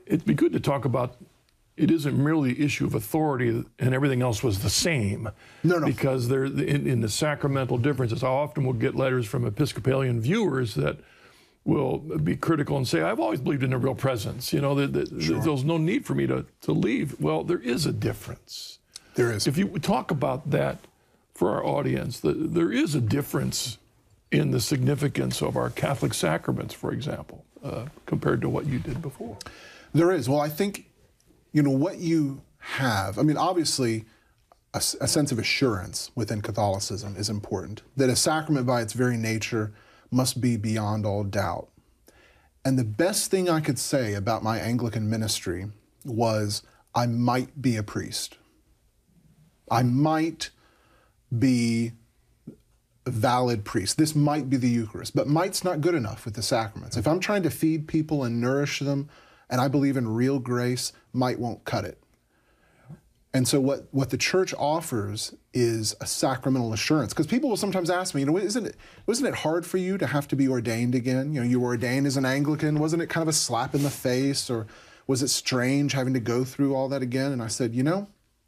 it'd be good to talk about, it isn't merely the issue of authority and everything else was the same. No. Because there, in the sacramental differences, I often will get letters from Episcopalian viewers that will be critical and say, I've always believed in the real presence. You know, there's no need for me to leave. Well, there is a difference. There is. If you talk about that for our audience, there is a difference in the significance of our Catholic sacraments, for example, compared to what you did before. There is. Well, I think, you know, what you have, I mean, obviously, a sense of assurance within Catholicism is important, that a sacrament by its very nature must be beyond all doubt. And the best thing I could say about my Anglican ministry was I might be a priest. I might be a valid priest. This might be the Eucharist, but might's not good enough with the sacraments. If I'm trying to feed people and nourish them, and I believe in real grace, might won't cut it. And so what the church offers is a sacramental assurance. Because people will sometimes ask me, you know, wasn't it hard for you to have to be ordained again? You know, you were ordained as an Anglican. Wasn't it kind of a slap in the face? Or was it strange having to go through all that again? And I said, you know,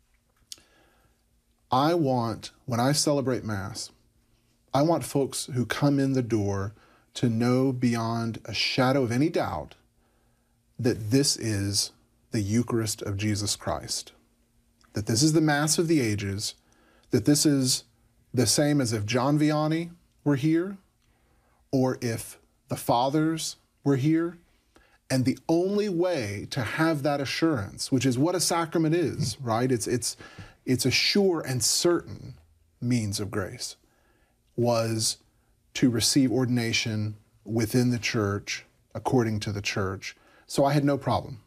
I want, when I celebrate Mass, I want folks who come in the door to know beyond a shadow of any doubt that this is the Eucharist of Jesus Christ. That this is the Mass of the ages, that this is the same as if John Vianney were here, or if the Fathers were here. And the only way to have that assurance, which is what a sacrament is, right? It's a sure and certain means of grace, was to receive ordination within the church, according to the church. So I had no problem.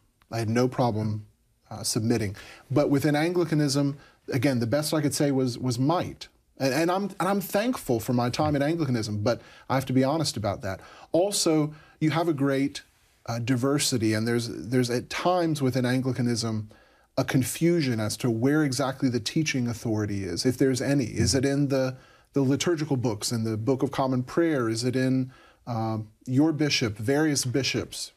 Submitting. But within Anglicanism, again, the best I could say was might. And I'm thankful for my time in Anglicanism, but I have to be honest about that. Also, you have a great diversity, and there's at times within Anglicanism a confusion as to where exactly the teaching authority is, if there's any. Is it in the liturgical books, in the Book of Common Prayer? Is it in your bishop, various bishops?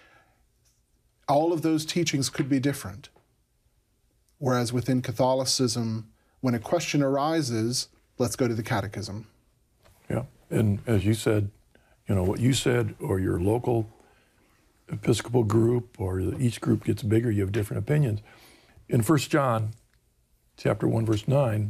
All of those teachings could be different. Whereas within Catholicism, when a question arises, let's go to the catechism. Yeah, and as you said, you know, what you said, or your local Episcopal group, or each group gets bigger, you have different opinions. In 1 John, chapter 1, verse 9,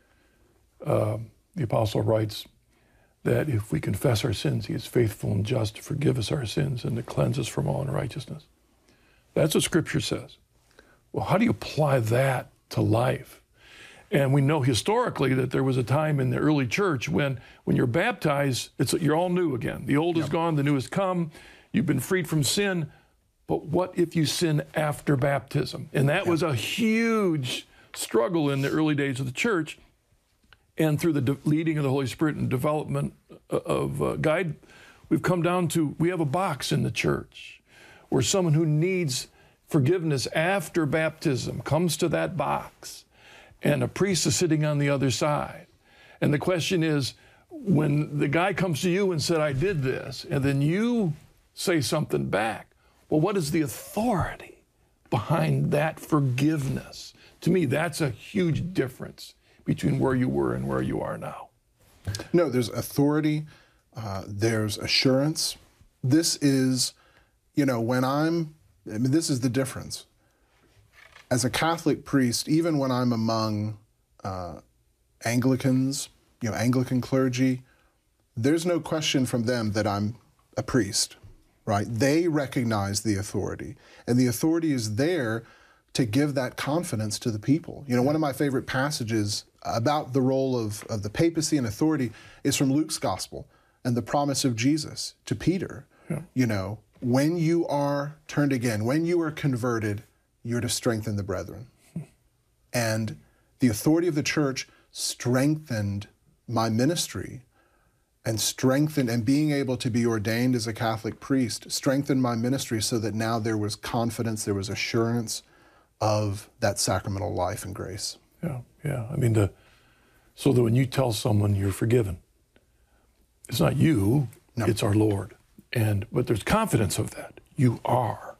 the apostle writes that if we confess our sins, he is faithful and just to forgive us our sins and to cleanse us from all unrighteousness. That's what Scripture says. Well, how do you apply that to life? And we know historically that there was a time in the early church when you're baptized, you're all new again. The old is gone, the new has come. You've been freed from sin. But what if you sin after baptism? And that was a huge struggle in the early days of the church. And through the leading of the Holy Spirit and development of guide, we've come down to, we have a box in the church where someone who needs forgiveness after baptism comes to that box, and a priest is sitting on the other side. And the question is, when the guy comes to you and said, I did this, and then you say something back, well, what is the authority behind that forgiveness? To me, that's a huge difference between where you were and where you are now. No, there's authority, there's assurance. This is, you know, this is the difference. As a Catholic priest, even when I'm among Anglicans, you know, Anglican clergy, there's no question from them that I'm a priest, right? They recognize the authority, and the authority is there to give that confidence to the people. You know, one of my favorite passages about the role of the papacy and authority is from Luke's gospel and the promise of Jesus to Peter. Yeah. You know, when you are turned again, when you are converted, you're to strengthen the brethren. And the authority of the church strengthened my ministry, and being able to be ordained as a Catholic priest strengthened my ministry, so that now there was confidence, there was assurance of that sacramental life and grace. Yeah. I mean, so that when you tell someone you're forgiven, it's not you, it's our Lord. But there's confidence of that. You are.